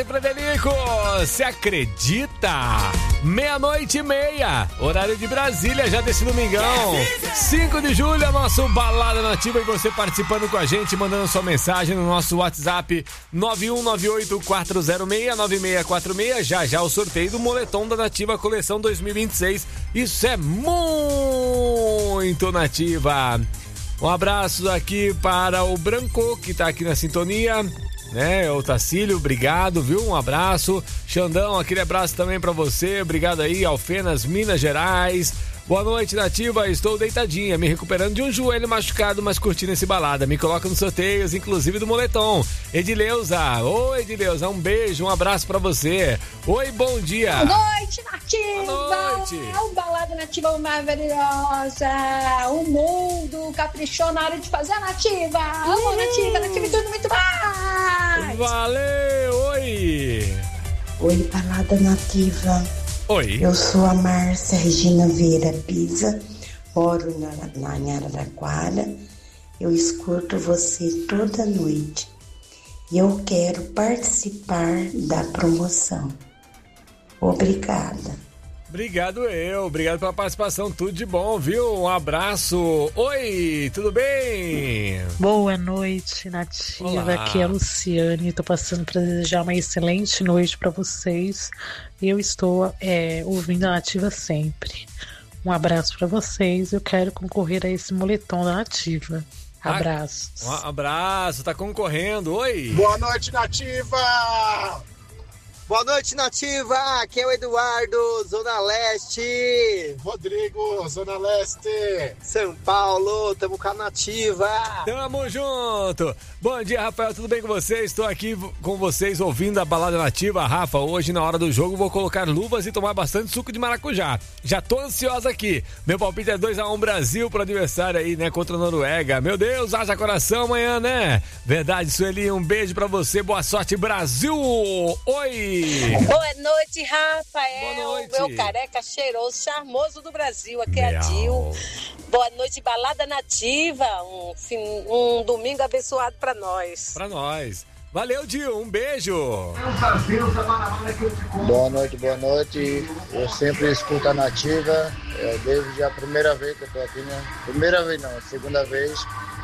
Frederico, você acredita? 00:30, horário de Brasília, já desse domingão. 5 de julho, é nosso Balada Nativa e você participando com a gente, mandando sua mensagem no nosso WhatsApp 9198-406-9646. Já o sorteio do moletom da Nativa Coleção 2026. Isso é muito Nativa. Um abraço aqui para o Branco, que tá aqui na sintonia, né? O Tacílio, obrigado, viu? Um abraço. Xandão, aquele abraço também pra você. Obrigado aí, Alfenas, Minas Gerais. Boa noite, Nativa. Estou deitadinha, me recuperando de um joelho machucado, mas curtindo esse balada. Me coloca nos sorteios, inclusive do moletom. Edileuza. Oi, Edileuza. Um beijo, um abraço pra você. Oi, bom dia. Boa noite, Nativa. Boa noite. O Balada Nativa maravilhosa. O mundo caprichou na hora de fazer a Nativa. Amo Nativa e tudo muito mais. Valeu, oi. Oi, Balada Nativa. Oi. Eu sou a Márcia Regina Vieira Pisa, moro na Araraquara. Eu escuto você toda noite e eu quero participar da promoção. Obrigada. Obrigado pela participação, tudo de bom, viu? Um abraço. Oi, tudo bem? Boa noite, Nativa. Olá. Aqui é a Luciane. Tô passando para desejar uma excelente noite para vocês. Eu estou ouvindo a Nativa sempre. Um abraço para vocês. Eu quero concorrer a esse moletom da Nativa. Abraços. Um abraço, tá concorrendo. Oi. Boa noite, Nativa! Boa noite, Nativa! Aqui é o Eduardo, Zona Leste. Rodrigo, Zona Leste. São Paulo, tamo com a Nativa. Tamo junto! Bom dia, Rafael, tudo bem com vocês? Estou aqui com vocês ouvindo a Balada Nativa. Rafa, hoje na hora do jogo vou colocar luvas e tomar bastante suco de maracujá. Já tô ansiosa aqui. Meu palpite é 2-1 Brasil pro adversário aí, né, contra a Noruega. Meu Deus, haja coração amanhã, né? Verdade, Sueli, um beijo pra você. Boa sorte, Brasil! Oi! Boa noite, Rafael. Boa noite. Meu careca cheiroso, charmoso do Brasil. Aqui é a Dil. Boa noite, Balada Nativa. Um domingo abençoado pra nós. Pra nós. Valeu, Dil. Um beijo. Boa noite. Eu sempre escuto a Nativa. Desde a primeira vez que eu tô aqui, né? Primeira vez não, segunda vez.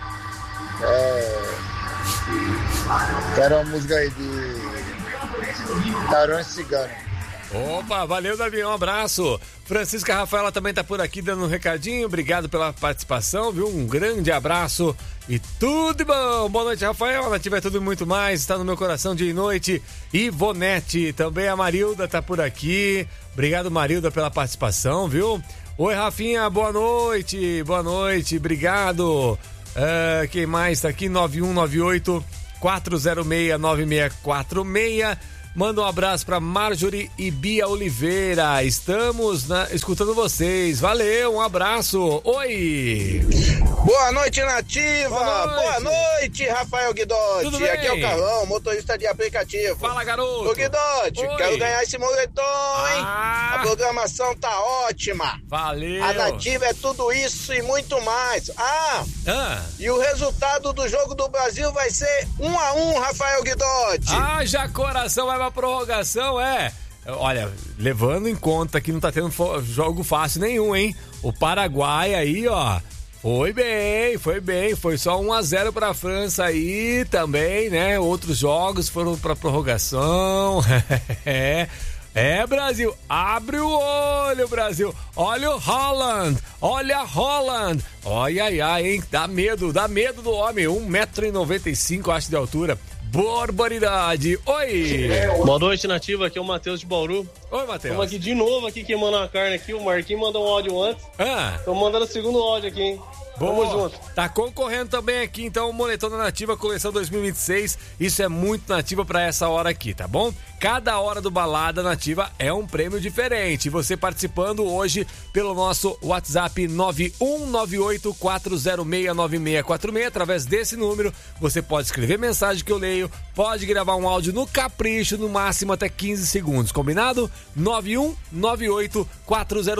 Quero uma música aí de Tarão e Cigano. Opa, valeu, Davi, um abraço. Francisca Rafaela também tá por aqui dando um recadinho, obrigado pela participação, viu? Um grande abraço e tudo de bom. Boa noite, Rafael, Nativa é tudo e muito mais, está no meu coração dia e noite. Ivonete, também a Marilda tá por aqui, obrigado, Marilda, pela participação, viu? Oi, Rafinha, boa noite, obrigado. Quem mais tá aqui? 9198-406-9646. Manda um abraço pra Marjorie e Bia Oliveira. Estamos escutando vocês. Valeu, um abraço. Oi! Boa noite, Nativa! Boa noite, Rafael Guidotti! Tudo bem? Aqui é o Carlão, motorista de aplicativo. Fala, garoto! Ô, Guidotti, Oi. quero ganhar esse moletom, hein? A programação tá ótima! Valeu! A Nativa é tudo isso e muito mais. E o resultado do jogo do Brasil vai ser 1-1, Rafael Guidotti! Já coração vai pra prorrogação, Olha, levando em conta que não tá tendo jogo fácil nenhum, hein? O Paraguai aí, ó, foi bem, foi só 1-0 pra França aí também, né? Outros jogos foram pra prorrogação. Brasil, abre o olho, Brasil. Olha o Haaland, olha, hein? Dá medo do homem, 1,95 m, acho, de altura. Barbaridade. Oi! Boa noite, Nativa. Aqui é o Matheus de Bauru. Oi, Matheus. Estamos aqui de novo queimando a carne aqui. O Marquinhos mandou um áudio antes. Tô mandando o segundo áudio aqui, hein? Boa. Tamo junto. Tá concorrendo também aqui, então, o moletom da Nativa Coleção 2026. Isso é muito Nativa pra essa hora aqui, tá bom? Cada hora do Balada Nativa é um prêmio diferente. Você participando hoje pelo nosso WhatsApp 9198-406-9646. Através desse número, você pode escrever mensagem que eu leio, pode gravar um áudio no capricho, no máximo até 15 segundos. Combinado? 9198-406